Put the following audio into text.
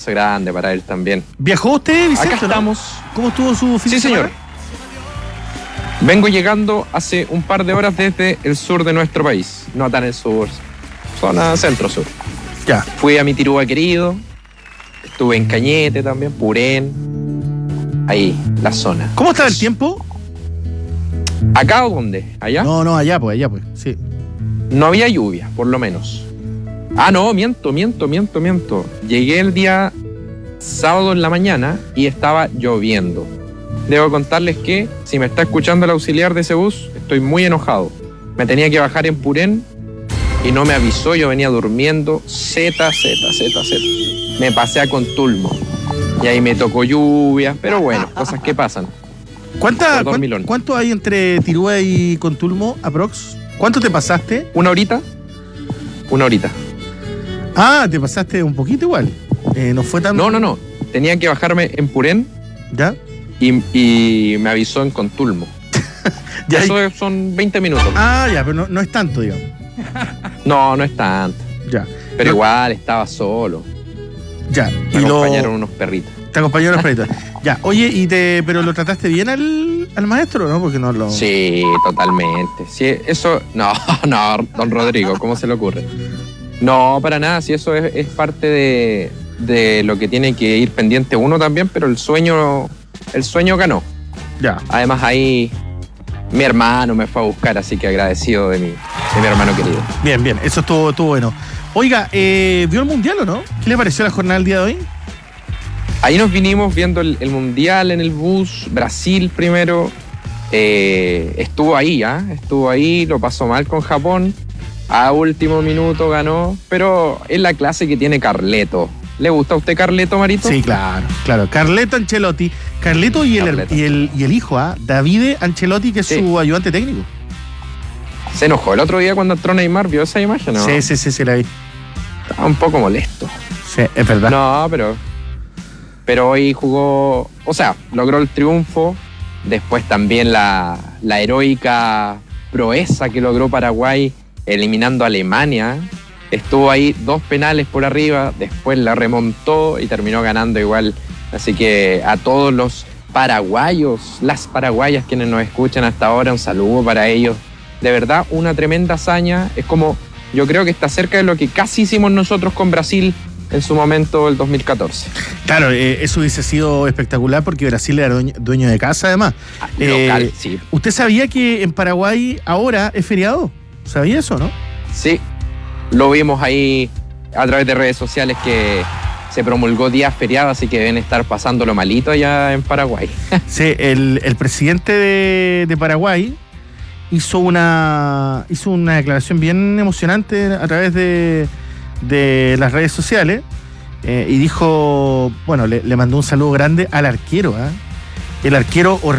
abrazo grande para él también. ¿Viajó usted, Vicente? Acá estamos. ¿No? ¿Cómo estuvo su fin de semana? Sí, señor. Vengo llegando hace un par de horas desde el sur de nuestro país. No tan el sur, zona centro-sur. Ya. Fui a mi Tirúa querido. Estuve en Cañete también, Purén. Ahí, la zona. ¿Cómo estaba el tiempo? ¿Acá o dónde? ¿Allá? No, allá pues, sí. No había lluvia, por lo menos. Ah, no, miento. Llegué el día sábado en la mañana y estaba lloviendo. Debo contarles que, si me está escuchando el auxiliar de ese bus, estoy muy enojado. Me tenía que bajar en Purén y no me avisó, yo venía durmiendo. Z. Me pasé a Contulmo. Y ahí me tocó lluvia, pero bueno, cosas que pasan. ¿Cuánto hay entre Tirúa y Contulmo, aprox? ¿Cuánto te pasaste? ¿Una horita? Ah, te pasaste un poquito igual. No fue tan... No. Tenía que bajarme en Purén. ¿Ya? Y me avisó en Contulmo. Ya, eso son 20 minutos. Ah, ya, pero no es tanto, digamos. No es tanto. Ya. Pero igual estaba solo. Ya. Me acompañaron unos perritos. Te acompañaron unos perritos. Ya. Oye, pero lo trataste bien al maestro, ¿no? Porque no lo... Sí, totalmente. Sí, eso... No, don Rodrigo, ¿cómo se le ocurre? No, para nada. Sí, eso es parte de lo que tiene que ir pendiente uno también, pero el sueño ganó. Ya. Además ahí mi hermano me fue a buscar, así que agradecido de mi hermano querido. Bien, eso estuvo bueno. Oiga, ¿vio el Mundial o no? ¿Qué le pareció la jornada del día de hoy? Ahí nos vinimos viendo el Mundial en el bus, Brasil primero, estuvo ahí, lo pasó mal con Japón, a último minuto ganó, pero es la clase que tiene Carleto. ¿Le gusta a usted Carleto, Marito? Sí, claro. Carleto Ancelotti. Carleto y el hijo, Davide Ancelotti, que es su ayudante técnico. Se enojó el otro día cuando entró Neymar, ¿vio esa imagen? ¿No? Sí, la vi. Estaba un poco molesto. Sí, es verdad. No, pero hoy jugó, o sea, logró el triunfo. Después también la heroica proeza que logró Paraguay eliminando a Alemania. Estuvo ahí 2 penales por arriba, después la remontó y terminó ganando igual. Así que a todos los paraguayos, las paraguayas quienes nos escuchan hasta ahora, un saludo para ellos. De verdad, una tremenda hazaña. Es como, yo creo que está cerca de lo que casi hicimos nosotros con Brasil en su momento, el 2014. Claro, eso hubiese sido espectacular porque Brasil era dueño de casa, además. Local, sí. ¿Usted sabía que en Paraguay ahora es feriado? ¿Sabía eso, no? Sí, lo vimos ahí a través de redes sociales que se promulgó día feriado, así que deben estar pasándolo malito allá en Paraguay. Sí, el presidente de Paraguay hizo una declaración bien emocionante a través de las redes sociales y dijo, bueno, le mandó un saludo grande al arquero, el arquero